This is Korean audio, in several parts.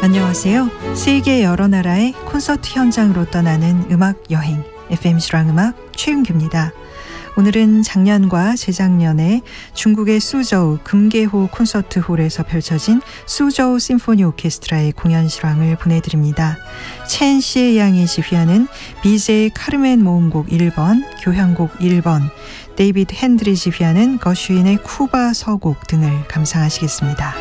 안녕하세요. 세계 여러 나라의 콘서트 현장으로 떠나는 음악 여행 FM 실황음악 최윤규입니다. 오늘은 작년과 재작년에 중국의 수저우 금계호 콘서트홀에서 펼쳐진 수저우 심포니 오케스트라의 공연 실황을 보내드립니다. 첸 시의 양이 지휘하는 비제의 카르멘 모음곡 1번, 교향곡 1번, 데이비드 핸들이 지휘하는 거슈인의 쿠바 서곡 등을 감상하시겠습니다.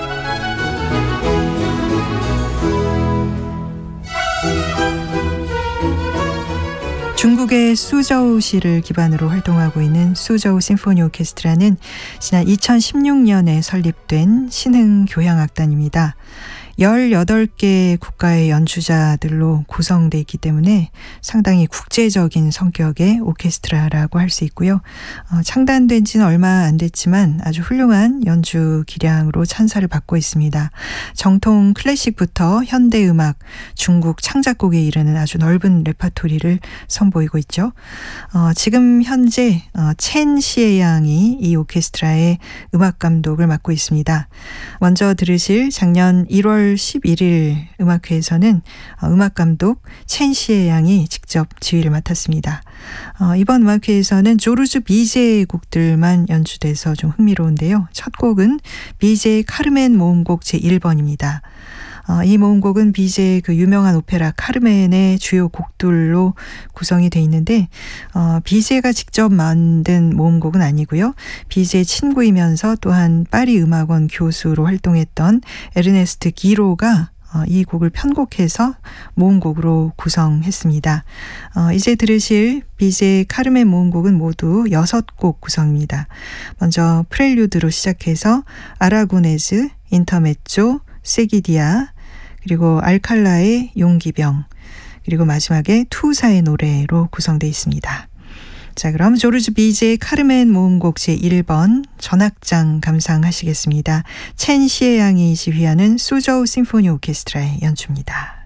중국의 수저우시를 기반으로 활동하고 있는 수저우 심포니 오케스트라는 지난 2016년에 설립된 신흥 교향악단입니다. 18개 국가의 연주자들로 구성되어 있기 때문에 상당히 국제적인 성격의 오케스트라라고 할 수 있고요. 창단된 지는 얼마 안 됐지만 아주 훌륭한 연주 기량으로 찬사를 받고 있습니다. 정통 클래식부터 현대음악, 중국 창작곡에 이르는 아주 넓은 레파토리를 선보이고 있죠. 지금 현재 첸 시의 양이 이 오케스트라의 음악 감독을 맡고 있습니다. 먼저 들으실 작년 1월 11일 음악회에서는 음악감독 첸 시의 양이 직접 지휘를 맡았습니다. 이번 음악회에서는 조르주 비제의 곡들만 연주돼서 좀 흥미로운데요. 첫 곡은 비제의 카르멘 모음곡 제1번입니다. 이 모음곡은 비제의 그 유명한 오페라 카르멘의 주요 곡들로 구성이 되어 있는데 비제가 직접 만든 모음곡은 아니고요. 비제의 친구이면서 또한 파리 음악원 교수로 활동했던 에르네스트 기로가 이 곡을 편곡해서 모음곡으로 구성했습니다. 이제 들으실 비제의 카르멘 모음곡은 모두 6곡 구성입니다. 먼저 프렐류드로 시작해서 아라고네즈, 인터메조, 세기디아, 그리고 알칼라의 용기병, 그리고 마지막에 투사의 노래로 구성되어 있습니다. 자, 그럼 조르주 비제의 카르멘 모음곡 제1번 전악장 감상하시겠습니다. 첸 시의 양이 지휘하는 수저우 심포니 오케스트라의 연주입니다.